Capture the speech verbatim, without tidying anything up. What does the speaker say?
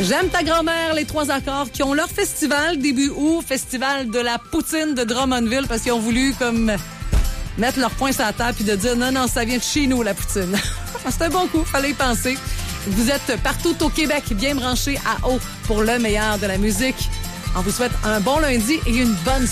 J'aime ta grand-mère, les trois accords qui ont leur festival début août, festival de la poutine de Drummondville, parce qu'ils ont voulu comme mettre leur poing sur la table puis de dire non, non, ça vient de chez nous, la poutine. C'est un bon coup, fallait y penser. Vous êtes partout au Québec, bien branchés à haut pour le meilleur de la musique. On vous souhaite un bon lundi et une bonne